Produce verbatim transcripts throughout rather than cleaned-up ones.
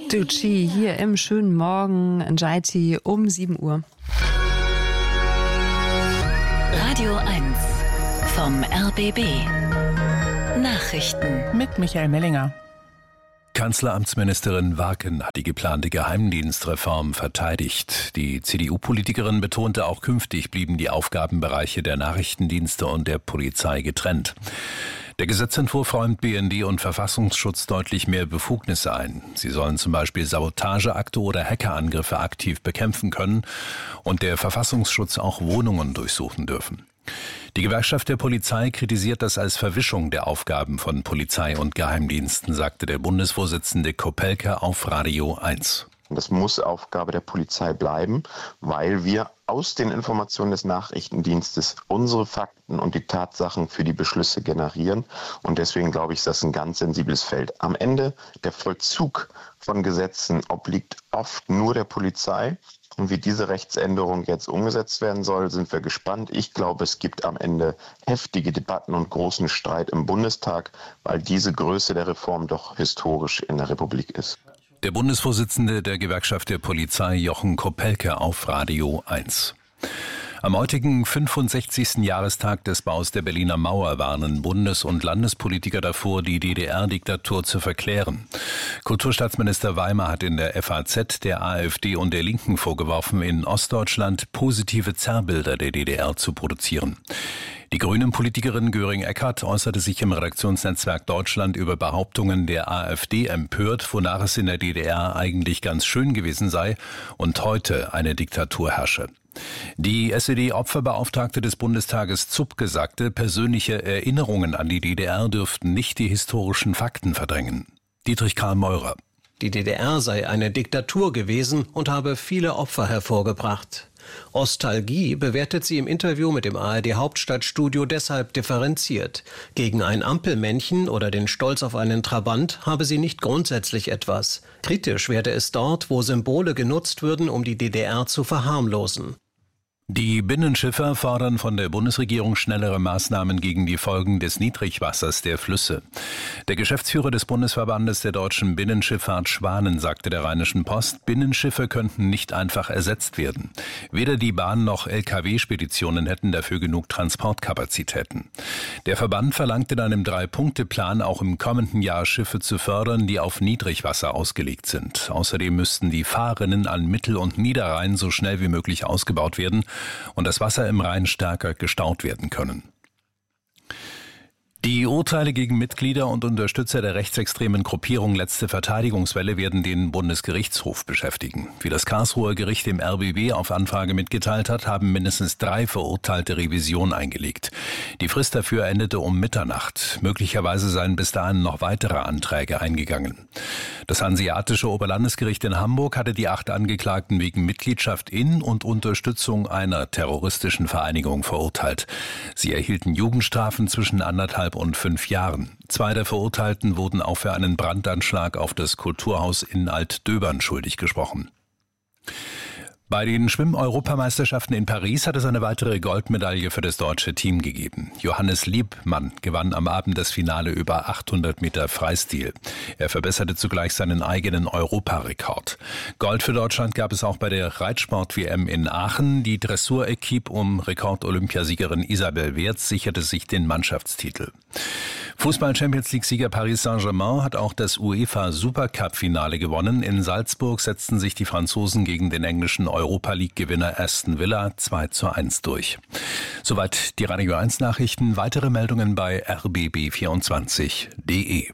Ducci hier im schönen Morgen in Njaiti um sieben Uhr. Radio eins vom R B B. Nachrichten mit Michael Mellinger. Kanzleramtsministerin Warken hat die geplante Geheimdienstreform verteidigt. Die C D U-Politikerin betonte, auch künftig blieben die Aufgabenbereiche der Nachrichtendienste und der Polizei getrennt. Der Gesetzentwurf räumt B N D und Verfassungsschutz deutlich mehr Befugnisse ein. Sie sollen zum Beispiel Sabotageakte oder Hackerangriffe aktiv bekämpfen können und der Verfassungsschutz auch Wohnungen durchsuchen dürfen. Die Gewerkschaft der Polizei kritisiert das als Verwischung der Aufgaben von Polizei und Geheimdiensten, sagte der Bundesvorsitzende Kopelke auf Radio eins. Das muss Aufgabe der Polizei bleiben, weil wir aus den Informationen des Nachrichtendienstes unsere Fakten und die Tatsachen für die Beschlüsse generieren. Und deswegen glaube ich, ist das ein ganz sensibles Feld. Am Ende, der Vollzug von Gesetzen obliegt oft nur der Polizei. Und wie diese Rechtsänderung jetzt umgesetzt werden soll, sind wir gespannt. Ich glaube, es gibt am Ende heftige Debatten und großen Streit im Bundestag, weil diese Größe der Reform doch historisch in der Republik ist. Der Bundesvorsitzende der Gewerkschaft der Polizei, Jochen Kopelke, auf Radio eins. Am heutigen fünfundsechzigsten Jahrestag des Baus der Berliner Mauer warnen Bundes- und Landespolitiker davor, die D D R-Diktatur zu verklären. Kulturstaatsminister Weimar hat in der F A Z der AfD und der Linken vorgeworfen, in Ostdeutschland positive Zerrbilder der D D R zu produzieren. Die Grünen-Politikerin Göring-Eckardt äußerte sich im Redaktionsnetzwerk Deutschland über Behauptungen der AfD empört, wonach es in der D D R eigentlich ganz schön gewesen sei und heute eine Diktatur herrsche. Die S E D-Opferbeauftragte des Bundestages Zupke sagte, persönliche Erinnerungen an die D D R dürften nicht die historischen Fakten verdrängen. Dietrich Karl Meurer. Die D D R sei eine Diktatur gewesen und habe viele Opfer hervorgebracht. Ostalgie bewertet sie im Interview mit dem A R D-Hauptstadtstudio deshalb differenziert. Gegen ein Ampelmännchen oder den Stolz auf einen Trabant habe sie nicht grundsätzlich etwas. Kritisch werde es dort, wo Symbole genutzt würden, um die D D R zu verharmlosen. Die Binnenschiffer fordern von der Bundesregierung schnellere Maßnahmen gegen die Folgen des Niedrigwassers der Flüsse. Der Geschäftsführer des Bundesverbandes der deutschen Binnenschifffahrt Schwanen sagte der Rheinischen Post, Binnenschiffe könnten nicht einfach ersetzt werden. Weder die Bahn noch L K W-Speditionen hätten dafür genug Transportkapazitäten. Der Verband verlangt in einem Drei-Punkte-Plan auch im kommenden Jahr Schiffe zu fördern, die auf Niedrigwasser ausgelegt sind. Außerdem müssten die Fahrrinnen an Mittel- und Niederrhein so schnell wie möglich ausgebaut werden und das Wasser im Rhein stärker gestaut werden können. Die Urteile gegen Mitglieder und Unterstützer der rechtsextremen Gruppierung Letzte Verteidigungswelle werden den Bundesgerichtshof beschäftigen. Wie das Karlsruher Gericht dem R B B auf Anfrage mitgeteilt hat, haben mindestens drei Verurteilte Revision eingelegt. Die Frist dafür endete um Mitternacht. Möglicherweise seien bis dahin noch weitere Anträge eingegangen. Das Hanseatische Oberlandesgericht in Hamburg hatte die acht Angeklagten wegen Mitgliedschaft in und Unterstützung einer terroristischen Vereinigung verurteilt. Sie erhielten Jugendstrafen zwischen anderthalb und fünf Jahren. Zwei der Verurteilten wurden auch für einen Brandanschlag auf das Kulturhaus in Altdöbern schuldig gesprochen. Bei den Schwimm-Europameisterschaften in Paris hat es eine weitere Goldmedaille für das deutsche Team gegeben. Johannes Liebmann gewann am Abend das Finale über achthundert Meter Freistil. Er verbesserte zugleich seinen eigenen Europarekord. Gold für Deutschland gab es auch bei der Reitsport-W M in Aachen. Die Dressur-Equipe um Rekord-Olympiasiegerin Isabel Wertz sicherte sich den Mannschaftstitel. Fußball-Champions-League-Sieger Paris Saint-Germain hat auch das UEFA-Supercup-Finale gewonnen. In Salzburg setzten sich die Franzosen gegen den englischen Europa-League-Gewinner Aston Villa zwei zu eins durch. Soweit die Radio eins Nachrichten. Weitere Meldungen bei r b b vierundzwanzig punkt d e.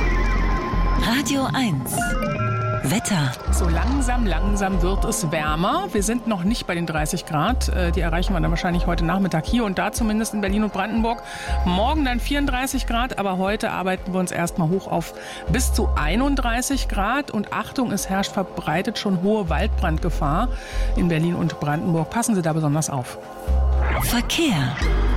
Radio eins Wetter. So langsam, langsam wird es wärmer. Wir sind noch nicht bei den dreißig Grad. Die erreichen wir dann wahrscheinlich heute Nachmittag hier und da, zumindest in Berlin und Brandenburg. Morgen dann vierunddreißig Grad, aber heute arbeiten wir uns erstmal hoch auf bis zu einunddreißig Grad. Und Achtung, es herrscht verbreitet schon hohe Waldbrandgefahr in Berlin und Brandenburg. Passen Sie da besonders auf. Verkehr.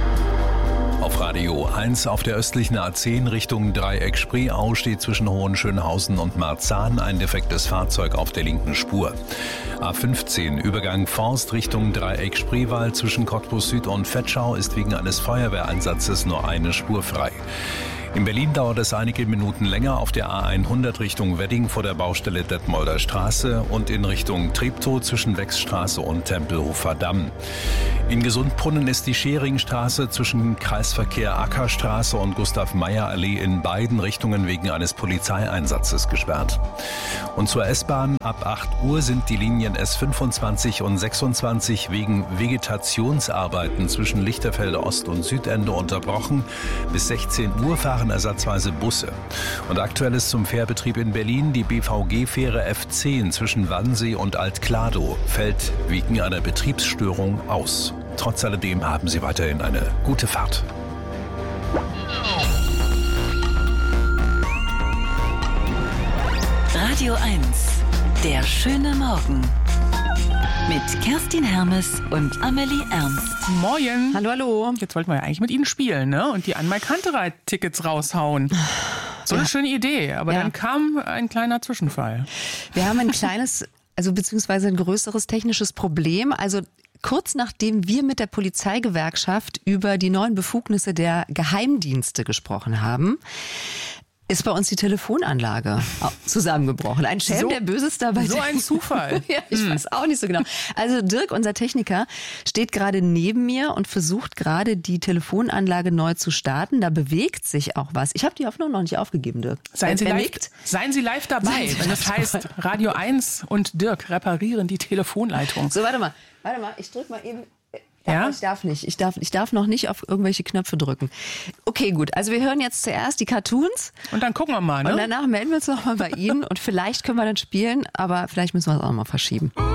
Auf Radio eins auf der östlichen A zehn Richtung Dreieck Spreeau steht zwischen Hohenschönhausen und Marzahn ein defektes Fahrzeug auf der linken Spur. A fünfzehn Übergang Forst Richtung Dreieck Spreewald zwischen Cottbus Süd und Vetschau ist wegen eines Feuerwehreinsatzes nur eine Spur frei. In Berlin dauert es einige Minuten länger auf der A hundert Richtung Wedding vor der Baustelle Detmolder Straße und in Richtung Treptow zwischen Wechsstraße und Tempelhofer Damm. In Gesundbrunnen ist die Scheringstraße zwischen Kreisverkehr Ackerstraße und Gustav-Meyer-Allee in beiden Richtungen wegen eines Polizeieinsatzes gesperrt. Und zur S-Bahn ab acht Uhr sind die Linien S fünfundzwanzig und sechsundzwanzig wegen Vegetationsarbeiten zwischen Lichterfelde Ost und Südende unterbrochen. Bis sechzehn Uhr fahren ersatzweise Busse. Und aktuell ist zum Fährbetrieb in Berlin die B V G-Fähre F zehn zwischen Wannsee und Alt-Kladow fällt wegen einer Betriebsstörung aus. Trotz alledem haben sie weiterhin eine gute Fahrt. Radio eins, der schöne Morgen. Mit Kerstin Hermes und Amelie Ernst. Moin. Hallo, hallo. Jetzt wollten wir ja eigentlich mit Ihnen spielen, ne? Und die Anmal-Kantereit-Tickets raushauen. So eine ja. schöne Idee, aber ja. dann kam ein kleiner Zwischenfall. Wir haben ein kleines, also beziehungsweise ein größeres technisches Problem. Also kurz nachdem wir mit der Polizeigewerkschaft über die neuen Befugnisse der Geheimdienste gesprochen haben, ist bei uns die Telefonanlage zusammengebrochen. Ein Schelm, so, der Böses dabei. So ein Zufall. Ja, ich hm. weiß auch nicht so genau. Also Dirk, unser Techniker, steht gerade neben mir und versucht gerade die Telefonanlage neu zu starten. Da bewegt sich auch was. Ich habe die Hoffnung noch nicht aufgegeben, Dirk. Seien Sie, live, seien Sie live dabei, Sie wenn das heißt, Radio eins und Dirk reparieren die Telefonleitung. So, warte mal. Warte mal, ich drück mal eben... Ja, ja? Ich darf nicht. Ich darf, ich darf noch nicht auf irgendwelche Knöpfe drücken. Okay, gut. Also wir hören jetzt zuerst die Cartoons. Und dann gucken wir mal, ne? Und danach melden wir uns noch mal bei Ihnen. Und vielleicht können wir dann spielen, aber vielleicht müssen wir es auch noch mal verschieben.